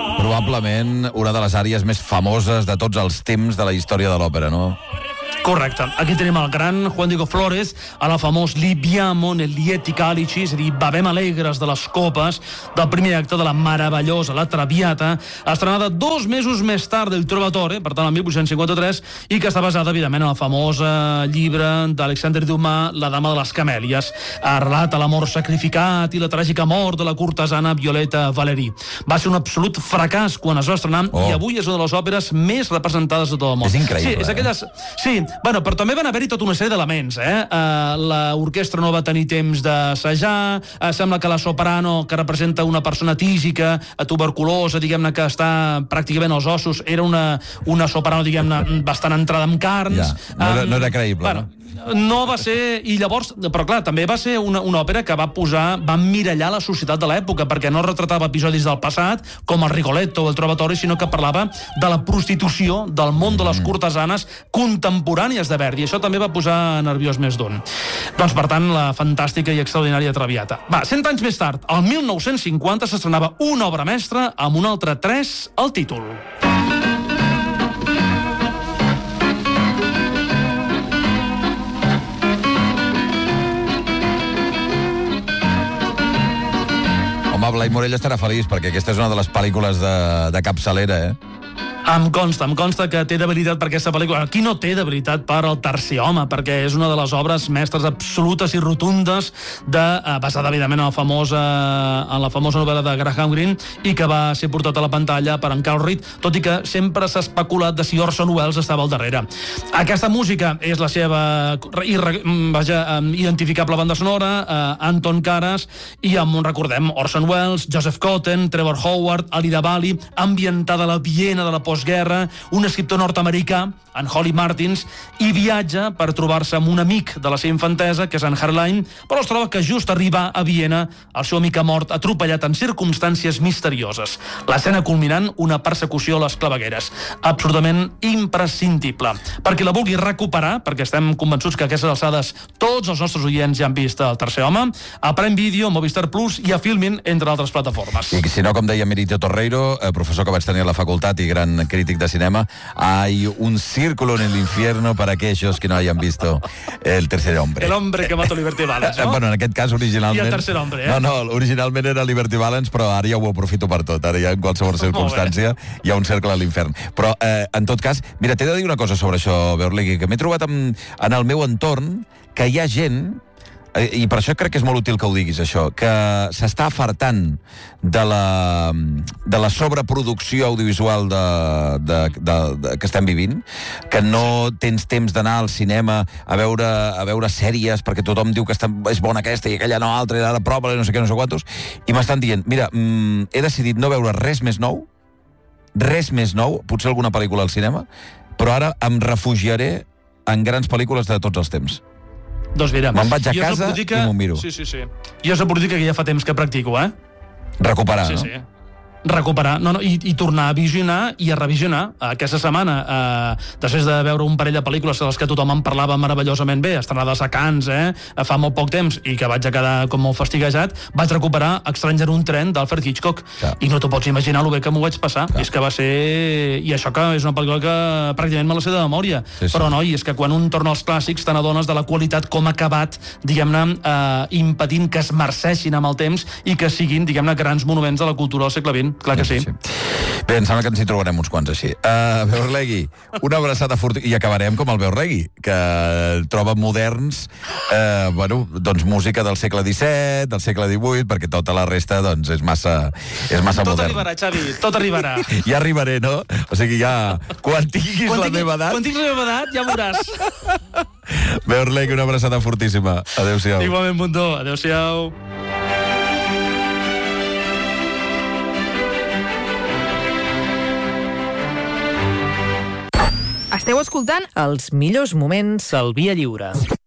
Probablement una de les àrees més famoses de tots els temps de la història de l'òpera, no? Correcte. Aquí tenim el gran Juan Diego Flores a la famós Libiamo nel lieti calici, és a dir, bevem alegres de les copes del primer acte de la meravellosa La Traviata, estrenada 2 mesos més tard del Trovatore, per tant el 1853, i que està basada, evidentment, en el famós llibre d'Alexandre Dumas, La dama de les camèlies. Relata l'amor sacrificat i la tràgica mort de la cortesana Violeta Valéry. Va ser un absolut fracàs quan es va estrenar i avui és una de les òperes més representades de tot el món. És increïble. Sí, és aquelles... Sí, bueno, però també van haver-hi tota una sèrie d'elements, l'orquestra no va tenir temps d'assajar, sembla que la soprano, que representa una persona tísica, tuberculosa, diguem-ne, que està pràcticament als ossos, era una soprano, diguem-ne, bastant entrada en carns. Ja, no era creïble, bueno, no va ser... I llavors, però clar, també va ser una òpera que va emmirallar la societat de l'època, perquè no retratava episodis del passat, com el Rigoletto o el Trovatore, sinó que parlava de la prostitució, del món de les cortesanes contemporànies de Verdi. Això també va posar nerviós més d'un. Doncs, per tant, la fantàstica i extraordinària Traviata. Va, 100 anys més tard, el 1950, s'estrenava una obra mestra amb un altre 3 al títol. Home, Blai Morell estarà feliç, perquè aquesta és una de les pel·lícules de capçalera, Em consta que té debilitat per aquesta pel·lícula. Qui no té debilitat per El tercer home, perquè és una de les obres mestres absolutes i rotundes basada, evidentment, en la famosa novel·la de Graham Greene i que va ser portat a la pantalla per en Carl Reed, tot i que sempre s'ha especulat de si Orson Welles estava al darrere. Aquesta música és la seva identificable banda sonora, Anton Karas, i recordem Orson Welles, Joseph Cotten, Trevor Howard, Alida Valli, ambientada a la Viena de la postguerra, un escriptor nord-americà, en Holly Martins, i viatja per trobar-se amb un amic de la seva infantesa, que és en Herrlein, però es troba que just arriba a Viena el seu amic ha mort atropellat en circumstàncies misterioses. L'escena culminant, una persecució a les clavegueres. Absolutament imprescindible. Per qui la vulgui recuperar, perquè estem convençuts que a aquestes alçades tots els nostres oients ja han vist El tercer home, a Prime Video, Movistar Plus i a Filmin, entre altres plataformes. I si no, com deia Emilio Torreiro, professor que vaig tenir a la facultat i gran crític de cinema, hay un círculo en el infierno para aquellos que no hayan visto El tercer hombre. El hombre que mató Liberty Valance, no? Bueno, en aquest cas, originalment... I El tercer hombre, No, originalment era Liberty Valance, però ara ja ho aprofito per tot. Ara ja, en qualsevol circumstància, hi ha un cercle a l'infern. Però, en tot cas, mira, t'he de dir una cosa sobre això, Beorlegui, que m'he trobat en el meu entorn que hi ha gent, i per això crec que és molt útil que ho diguis, això, que s'està afartant de la sobreproducció audiovisual que estem vivint, que no tens temps d'anar al cinema a veure sèries perquè tothom diu que és bona aquesta i aquella no altra, i ara prova-la i no sé què, no sé quantos, i m'estan dient, mira, he decidit no veure res més nou, potser alguna pel·lícula al cinema, però ara em refugiaré en grans pel·lícules de tots els temps. Doncs mira, me'n vaig a casa i m'ho miro. Sí. Jo és la política que ja fa temps que practico, Recuperar, no? Sí. Recuperar, i tornar a visionar i a revisionar. Aquesta setmana, després de veure un parell de pel·lícules de les que tothom en parlava meravellosament bé, estrenades a Cannes, fa molt poc temps, i que vaig a quedar com molt fastiguejat, vaig recuperar Estrany en un tren d'Alfred Hitchcock. Clar. I no t'ho pots imaginar el bé que m'ho vaig passar. Clar. És que va ser... I això que és una pel·lícula que pràcticament me la sé de memòria. Sí. Però no, i és que quan un torna als clàssics te n'adones de la qualitat com ha acabat, diguem-ne, impedint que es marceixin amb el temps i que siguin, diguem-ne, grans monuments de la cultura del segle XX. Clar que sí. Bé, em sembla que ens hi trobarem uns quants així. Beorlegui, una abraçada forta, i acabarem com el Beorlegui, que troba moderns, doncs música del segle XVII, del segle XVIII, perquè tota la resta, doncs, és massa modern. Tot arribarà, Xavi, tot arribarà. Ja arribaré, no? O sigui, ja, quan tinguis la meva edat... Quan tinguis la meva edat, ja veuràs. Beorlegui, una abraçada fortíssima. Adéu-siau. Igualment, Bundó. Adéu-siau. Esteu escoltant els millors moments del Via Lliure.